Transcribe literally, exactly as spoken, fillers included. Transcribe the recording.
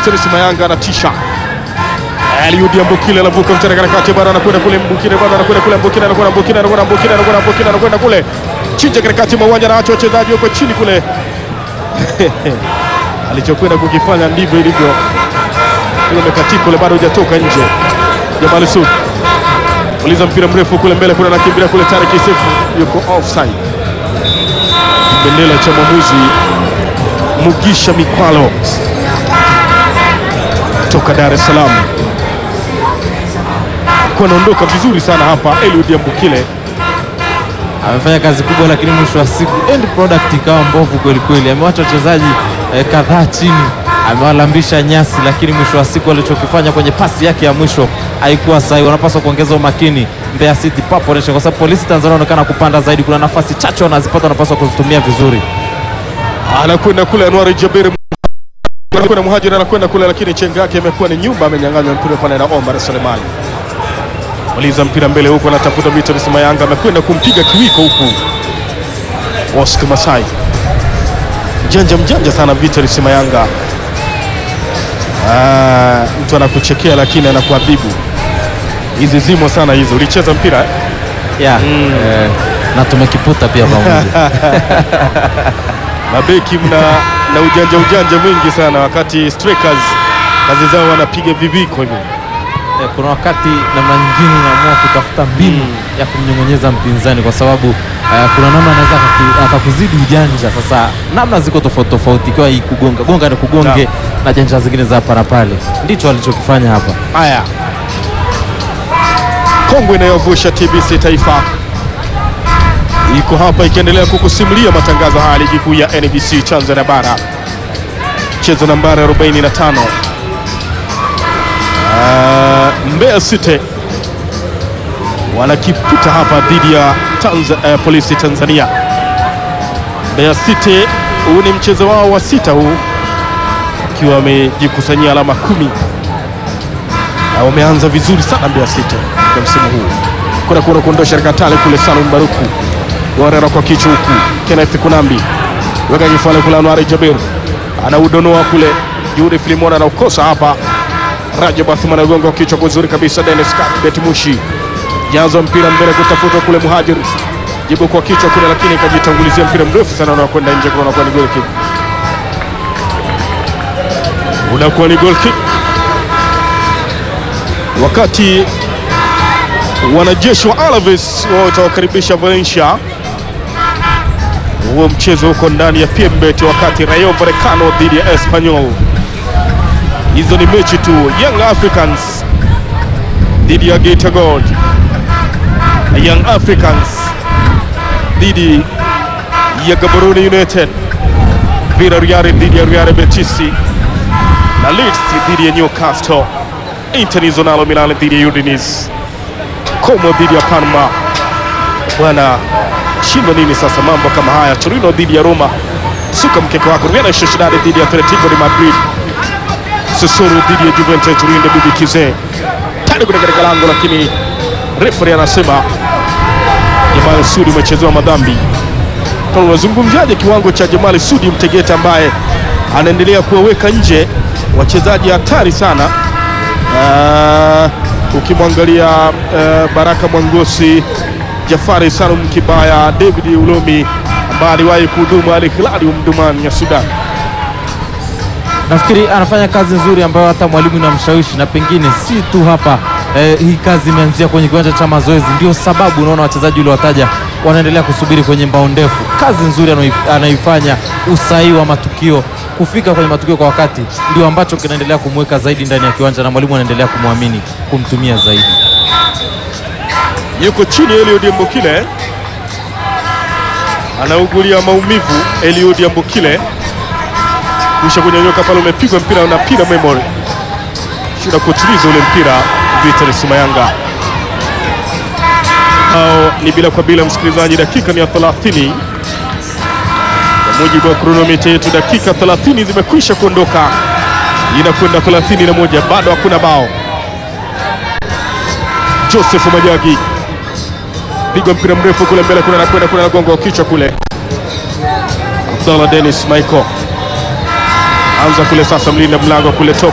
Vitalisi Mayanga anatisha. Eliud Ambokile anavuka mtana katikati bara anakwenda kule Mbukile bado anakwenda kule Mbukile anakwenda Mbukile anakwenda Mbukile anakwenda Mbukile anakwenda kule. Chinja katikati mwa uwanja na acha wachezaji huko chini kule. Alichokwenda kukifanya ndivyo ilivyo. Kule mekatiko kule bado hujatoka nje. Jamal Sud. Uliza mpira mrefu kule mbele kuna anakimbia kule Tariq Sefu yuko offside. Bendera cha mwamuzi Mugisha Mikwalo toka Dar es Salaam. Kwa naondoka vizuri sana hapa Eliud Ambokile. Amefanya kazi kubwa lakini mwisho wa siku end product ikawa mbovu kweli kweli. Amewacha wachezaji eh, kadhaa chini. Amewalambisha nyasi lakini mwisho wa siku alichokifanya kwenye pasi yake ya mwisho haikuwa sahihi. Wanapaswa kuongeza umakini Mbeya City Purple Nation kwa sababu Polisi Tanzania wanaonekana kupanda zaidi. Kuna nafasi chache wanazipata, wanapaswa kuzitumia vizuri. Anakwenda kule Anwar Jabir. Anakwenda Muhajir anakwenda kule lakini chenga yake imekuwa ni nyumba, amenyang'anywa mpira pale na Omar Sulemani. Waliza mpira mbele huko anatafuta Vitalisi Mayanga amekwenda kumpiga kiwiko huku. Oscar Masai. Mjanja mjanja sana Vitalisi Mayanga. Ah, mtu anakuchekea lakini anakuadhibu. Hizi zimo sana hizo. Ulicheza mpira eh? Yeah. Mm. Eh, na tumekiputa pia pamoja. Mabeki mna na ujanja ujanja mwingi sana wakati strikers kazi zao wanapiga viviko hivyo. Eh, kuna wakati namna nyingine unaamua kutafuta mbinu mm. ya kumnyongonyeza mpinzani kwa sababu uh, kuna namna anaweza akakuzidi ujanja. Sasa namna ziko tofauti tofauti, kwa hii kugonga gonga na kugonge na, na janja zingine za hapa na pale. Ndicho alichokifanya hapa. Haya. Kongo inayovusha T B C Taifa iko hapa ikiendelea kukusimulia matangazo haya ligi kuu ya N B C Tanzania bara. Mchezo nambari arobaini na tano. Uh, Mbeya City wanakiputa hapa dhidi ya Tanzania, uh, Polisi Tanzania. Mbeya City huu ni mchezo wao wa sita huu wakiwa wamejikusanyia alama kumi. Na wameanza vizuri sana Mbeya City kwa msimu huu. Kuna kuna kuondosha Katale kule Salum Baruku. Warera kwa kichwa huku. Kenneth Kunambi. Weka kifale kule Anwar Jabir. Anaudonoa kule. Jude Filimona anaukosa hapa. Rajab Athman anagonga kichwa kwa uzuri kabisa. Dennis Kabet Mushi. Jazo mpira mbele kutafuta kule Muhajir. Jibu kwa kichwa kule lakini kajitangulizia mpira mrefu sana unakwenda nje kwa unakuwa ni goal kick. Unakuwa ni goal kick. Wakati wanajeshi wa Alaves watawakaribisha Valencia. Huo mchezo huko ndani ya P M Bet wakati Rayo Vallecano dhidi ya Espanyol. Hizo ni mechi tu. Young Africans dhidi ya Geita Gold. Young Africans dhidi ya Gaborone United. Villarreal dhidi ya Real Betis. Na Leeds dhidi ya Newcastle. Internazionale Milan dhidi ya Udinese. Como dhidi ya Parma. Bwana shindwa nini sasa mambo kama haya. Torino dhidi ya Roma. Suka mkeka wako. Real Sociedad dhidi ya Atletico de Madrid. Sassuolo dhidi ya Juventus Turin de Bibi Kize. Tani kuna katika lango lakini referee anasema Jamal Sudi umechezewa madhambi. Kwa unazungumziaje kiwango cha Jamal Sudi Mtegeta ambaye anaendelea kuwaweka nje wachezaji hatari sana. Uh, ukimwangalia uh, Baraka Mwangosi, Jafari Salum Kibaya, David Ulomi ambaye aliwahi kuhudumu Al Hilal Omdurman ya Sudan. Nafikiri anafanya kazi nzuri ambayo hata mwalimu inamshawishi na pengine si tu hapa eh, hii kazi imeanzia kwenye kiwanja cha mazoezi. Ndio sababu unaona wachezaji wale wataja wanaendelea kusubiri kwenye mbao ndefu. Kazi nzuri anaifanya, usahihi wa matukio, kufika kwenye matukio kwa wakati ndio ambacho kinaendelea kumweka zaidi ndani ya kiwanja na mwalimu anaendelea kumwamini, kumtumia zaidi. Yuko chini Eliud Ambokile. Anaugulia maumivu Eliud Ambokile. Kisha kunyanyuka pale umepigwa mpira na mpira memory. Shida kutuliza ule mpira Vitalisi Mayanga. Hao ni bila kwa bila msikilizaji, dakika ni ya thelathini. Kwa mujibu wa kronometa yetu dakika thelathini zimekwisha kuondoka. Inakwenda thelathini na moja bado hakuna bao. Joseph Majagi. Pigwa mpira mrefu kule mbele kuna nakwenda kuna nagongo kichwa kule. Abdallah Dennis Michael. Anza kule sasa mlinda mlango kule top